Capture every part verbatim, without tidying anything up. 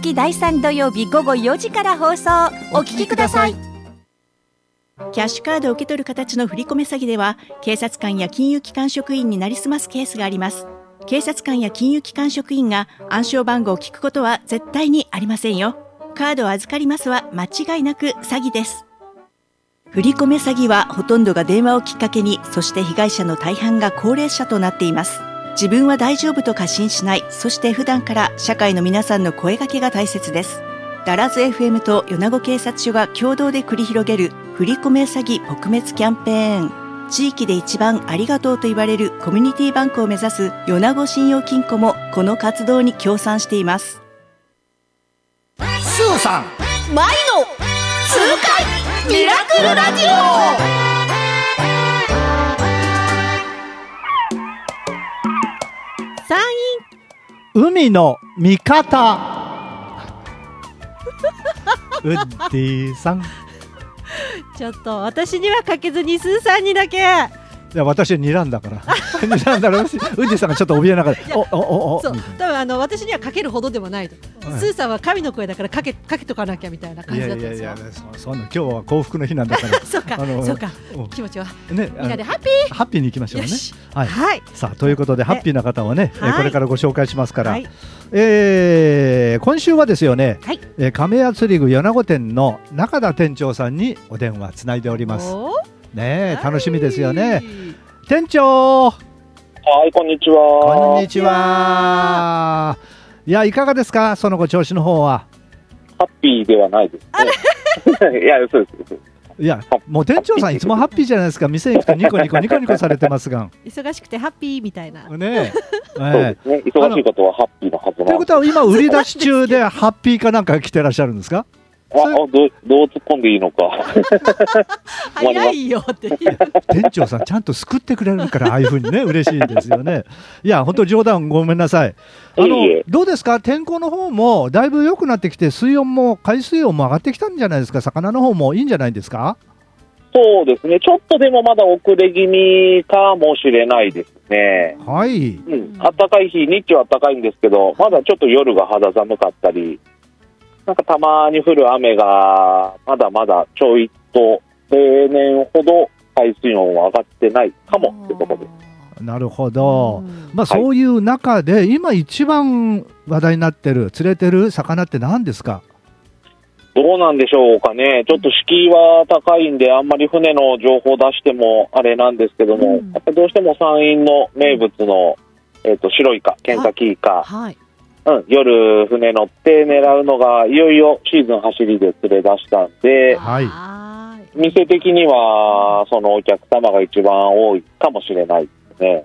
月だいさん土曜日午後よじから放送。お聞きください。 キャッシュカードを受け取る形の振り込め詐欺では、警察官や金融機関職員になりすますケースがあります。警察官や金融機関職員が暗証番号を聞くことは絶対にありませんよ。カードを預かりますは間違いなく詐欺です。振り込め詐欺はほとんどが電話をきっかけに、そして被害者の大半が高齢者となっています。自分は大丈夫と過信しない、そして普段から社会の皆さんの声掛けが大切です。ダラズ エフエム と米子警察署が共同で繰り広げる振り込め詐欺撲滅キャンペーン。地域で一番ありがとうと言われるコミュニティバンクを目指す米子信用金庫もこの活動に協賛しています。 スーさん、 マイの痛快ミラクルラジオ。 山陰海の味方ウッディさん。 ちょっと私にはかけずにスーさんにだけ。 いや私は睨んだから睨んだらウッディさんがちょっと怯えながらおおおおそう多分あの私にはかけるほどでもないと、はい、スーさんは神の声だからかけかけとかなきゃみたいな感じだったんですよ。いやいやいやそそんな今日は幸福の日なんだからそうかそうか気持ちは、ね、みんなでハッピーハッピーに行きましょうね。はい、 はい、 さあということでハッピーな方はね、 はい、 これからご紹介しますから、 はい、 えー、今週はですよね、 はい、 えー、亀谷釣り具米子店の中田店長さんにお電話つないでおりますね。楽しみですよね。店長。 はい、こんにちは。 こんにちは。いや、いかがですか、そのご調子の方は。 ハッピーではないですね。いや、そうです。 いや、もう店長さんいつもハッピーじゃないですか。店に行くとニコニコニコニコされてますが。 忙しくてハッピーみたいな。 ね。そうですね。忙しいことはハッピーのはずなんで。 ということは今売り出し中でハッピーかなんか来てらっしゃるんですか。 ああ、どう、どう突っ込んでいいのか早いよって店長さんちゃんと救ってくれるからああいうふうにね嬉しいんですよね。いや本当冗談ごめんなさい。あのいいどうですか、天候の方もだいぶ良くなってきて水温も海水温も上がってきたんじゃないですか。魚の方もいいんじゃないですか。 そうですね、ちょっとでもまだ遅れ気味かもしれないですね。 はい、 うん、暖かい日、日中は暖かいんですけどまだちょっと夜が肌寒かったり、なんかたまに降る雨がまだまだちょいと例年ほど海水温は上がってないかもってところです。 なるほど、まあ、そういう中で、はい、今一番話題になってる釣れてる魚って何ですか。 どうなんでしょうかね。ちょっと敷居は高いんであんまり船の情報出してもあれなんですけども、うん、やっぱりどうしても山陰の名物の、えーと、白イカ、ケンサキイカ、 はい、 うん、夜船乗って狙うのがいよいよシーズン走りで釣れ出したんで、 はい、 店的にはそのお客様が一番多いかもしれないですね。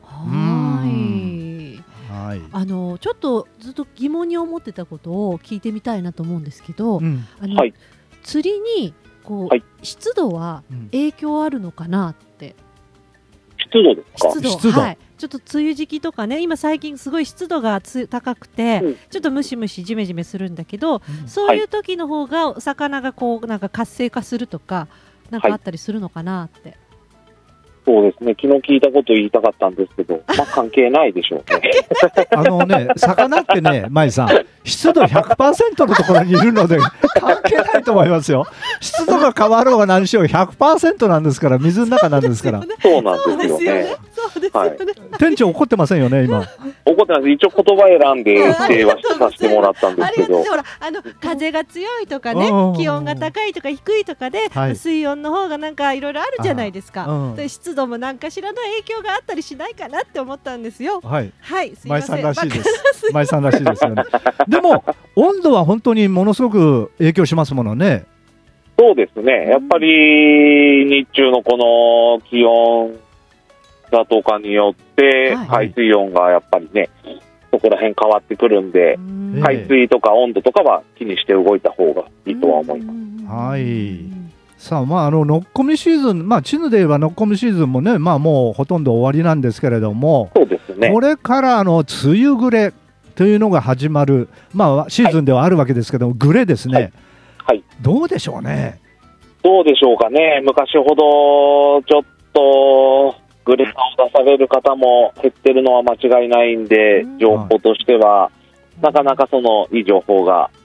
はい、あのちょっとずっと疑問に思ってたことを聞いてみたいなと思うんですけど、うん、あのはい、釣りにこう、はい、湿度は影響あるのかなって。 湿度ですか。 湿度、 湿度、 はい、ちょっと梅雨時期とかね、今最近すごい湿度がつ高くて、うん、ちょっとムシムシジメジメするんだけど、うん、そういう時の方がお魚がこうなんか活性化するとかなんかあったりするのかなって、はい、 そうですね、昨日聞いたこと言いたかったんですけど、まあ、関係ないでしょうね。 あのね、魚ってね、舞さん、湿度 ひゃくパーセント のところにいるので関係ないと思いますよ。湿度が変わろうが何しよう ひゃくパーセント なんですから、水の中なんですから。 そうなんですよね。 はい、 店長怒ってませんよね今。 怒ってます。一応言葉選んで否定はさせてもらったんですけど、 ほらあの風が強いとかね、気温が高いとか低いとかで、はい、水温の方がなんかいろいろあるじゃないですか、うん、で湿度も何かしらの影響があったりしないかなって思ったんですよ。 はい、 はい、すいません。 舞さんらしいです舞さんらしいですよね。でも温度は本当にものすごく影響しますものね。 そうですね、やっぱり日中のこの気温だとかによって海水温がやっぱりね、はい、そこら辺変わってくるんで、ん海水とか温度とかは気にして動いた方がいいとは思います。 はい、さあ、まあ、あのノッコミシーズン、まあ、地図で言えばノッコミシーズンもね、まあ、もうほとんど終わりなんですけれども、 そうですね、 これからあの梅雨暮れというのが始まる、まあ、シーズンではあるわけですけども、はい、暮れですね、はいはい、どうでしょうね。 どうでしょうかね。昔ほどちょっとグレタを出される方も減ってるのは間違いないんで、情報としてはなかなかそのいい情報が